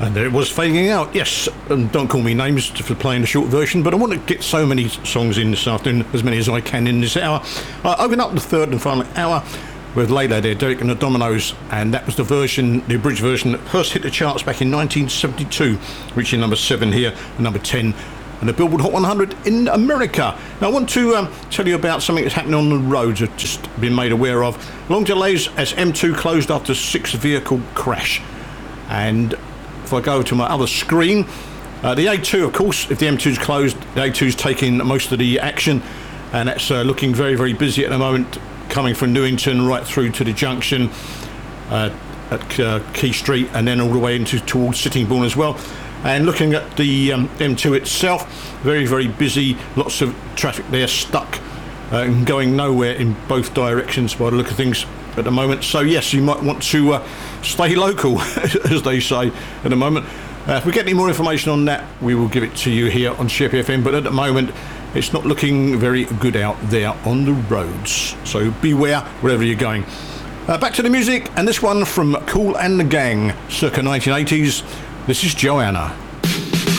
And there it was, fading out. Yes, and don't call me names for playing the short version, but I want to get so many songs in this afternoon, as many as I can in this hour. Open up the third and final hour with Layla there, Derek and the Dominoes, and that was the version, the abridged version that first hit the charts back in 1972, reaching number 7 here, and number 10 and the Billboard Hot 100 in America. Now I want to tell you about something that's happening on the roads I've just been made aware of. Long delays as M2 closed after 6-vehicle crash. And if I go to my other screen, the A2, of course, if the M2's closed, the A2's taking most of the action, and that's looking very, very busy at the moment, coming from Newington right through to the junction at Key Street, and then all the way towards Sittingbourne as well. And looking at the M2 itself, very, very busy, lots of traffic there stuck and going nowhere in both directions by the look of things at the moment. So yes, you might want to stay local, as they say at the moment. If we get any more information on that, we will give it to you here on Sheppey FM, but at the moment it's not looking very good out there on the roads, so beware wherever you're going. Back to the music, and this one from Kool and the Gang, circa 1980s. This is Joanna.